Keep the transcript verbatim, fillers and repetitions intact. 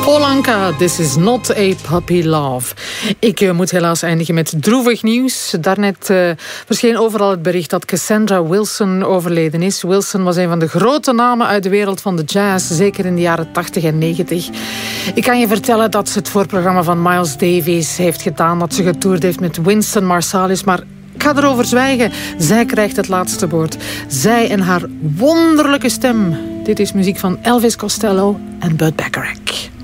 Polanka, this is not a puppy love. Ik uh, moet helaas eindigen met droevig nieuws. Daarnet uh, verscheen overal het bericht dat Cassandra Wilson overleden is. Wilson was een van de grote namen uit de wereld van de jazz, zeker in de jaren tachtig en negentig. Ik kan je vertellen dat ze het voorprogramma van Miles Davis heeft gedaan, dat ze getoerd heeft met Winston Marsalis, maar ik ga erover zwijgen. Zij krijgt het laatste woord. Zij en haar wonderlijke stem. Dit is muziek van Elvis Costello en Burt Bacharach.